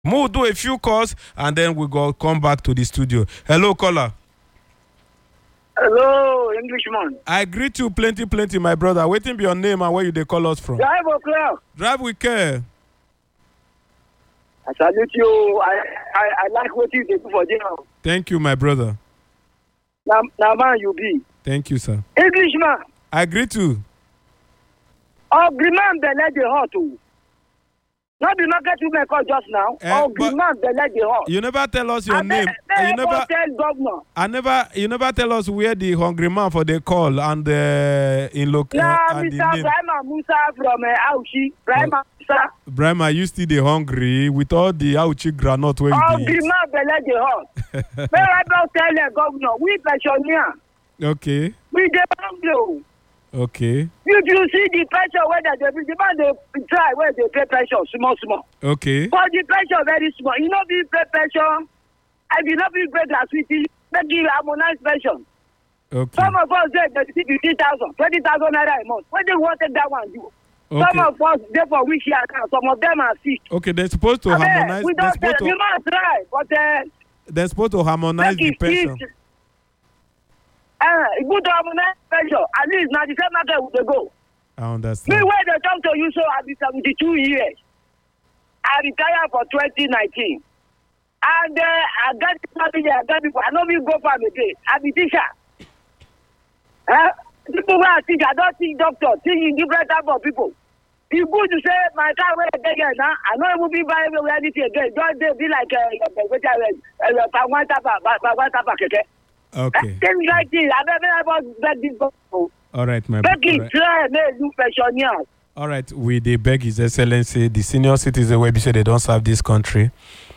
We'll do a few calls and then we go come back to the studio. Hello, caller. Hello, Englishman. I greet you plenty, my brother. Waiting be your name and where you they call us from. Drive o'clock. Drive with care. I salute you. I like what you do for dinner. Thank you, my brother. Now man, you be. Thank you, sir. Englishman. I greet you. Agreement belle the hot. Not the market you may call just now. Agreement belle the hot. You never tell us your name. You never tell governor. You never tell us where the hungry man for the call and in local. Yeah, Mr. Brahma Musa from Auchi. Brahma Musa. Brahma, you still the hungry with all the Auchi granite where you eat. Agreement belle the hot. May I not tell the governor? We pensioner. Okay. We the Okay. You see the pressure where they demand they try where they pay pressure small. Okay. But the pressure very small. You know be pay pressure. I did not be pay gratuity. They give harmonized pension. Okay. Some of us they 15,000, 20,000 naira a month. When they wanted that one do. Okay. Some of us they for which year account. Some of them are sick. Okay, they're supposed to harmonize. We don't tell you must try, but they're supposed to harmonize the pension. Good to harmonize pension. At least now the same market will go. I understand. Me where they talk to you so I be 72 years. I retired for 2019. And I got family, I got people. I know we go for again. I be teacher. People who are teacher, I don't see doctor, teaching different type of people. It's good to say my car where again now. I know it will be buying anything again. Don't they be like okay. Things like this. I never beg this people. All right, my brother. All right, we they beg His Excellency, the senior citizen where say they don't serve this country.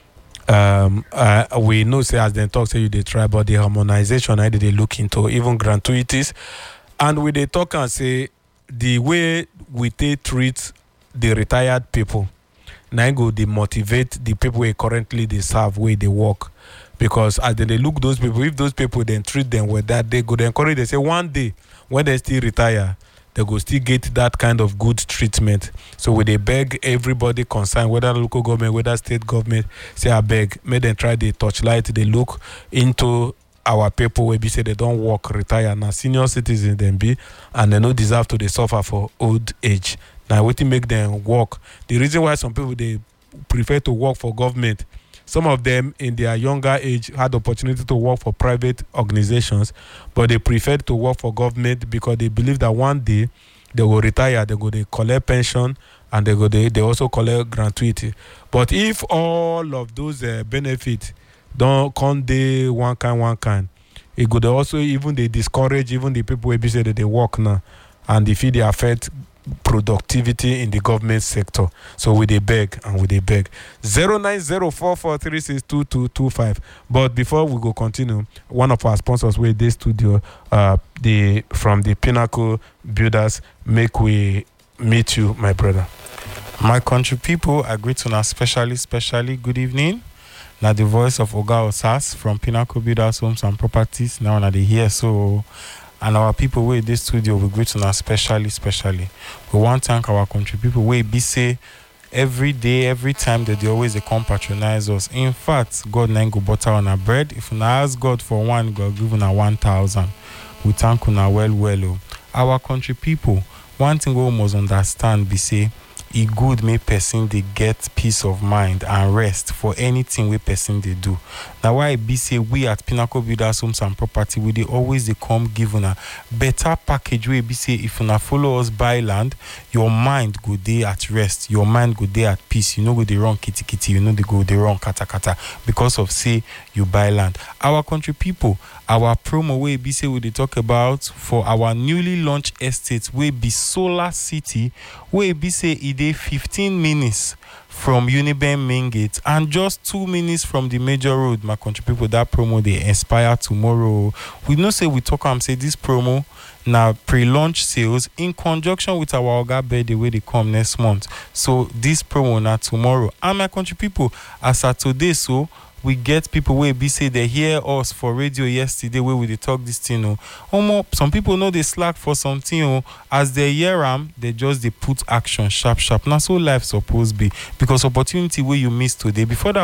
We know say as they talk say you they try, but the harmonization I did they look into even gratuities, and we they talk and say the way we treat the retired people, now go they motivate the people who currently they serve where they work. Because as they look those people, if those people then treat them with that, they go encourage. They say one day when they still retire, they go still get that kind of good treatment. So we they beg everybody concerned, whether local government, whether state government, say I beg, may them try the touchlight. They look into our people where be say they don't work, retire now, senior citizens then be, and they no deserve to they suffer for old age. Now what to make them work? The reason why some people they prefer to work for government. Some of them in their younger age had the opportunity to work for private organizations, but they preferred to work for government because they believe that one day they will retire, they collect pension, and they also collect gratuity. But if all of those benefits don't come day one kind, it could also even they discourage even the people who say that they work now, and if they affect productivity in the government sector. So we they beg. 09044362225. But before we go continue, one of our sponsors with this studio, from the Pinnacle Builders, make we meet you, my brother. My country people, I greet you especially good evening. Now the voice of Oga Osas from Pinnacle Builders Homes and Properties. Now they here so. And our people where this studio we greet on especially. We want to thank our country people where be say every day, every time that they always they come patronize us. In fact, God name go butter on our bread. If you ask God for one, God give una 1,000. We thank you well. Our country people, one thing we must understand be say e good make person they get peace of mind and rest for anything we person they do. Now why be say we at Pinnacle Builders Homes and Property we they always they come give una better package where be say if una follow us buy land, your mind go there at rest, your mind go there at peace. You know go the wrong kitty, you know they go the wrong kata because of say you buy land. Our country people, our promo where be say we they talk about for our newly launched estate where be Solar City, where be say it 15 minutes from Uniben Main Gate and just 2 minutes from the major road. My country people, that promo they expire tomorrow. We know say we talk and say this promo now pre-launch sales in conjunction with our Oga birthday where they come next month. So this promo now tomorrow. And my country people, as at today, so we get people wey be say they hear us for radio yesterday wey we dey talk this thing some people know they slack for something as they hear am they just dey put action sharp na so life suppose be, because opportunity wey you miss today before that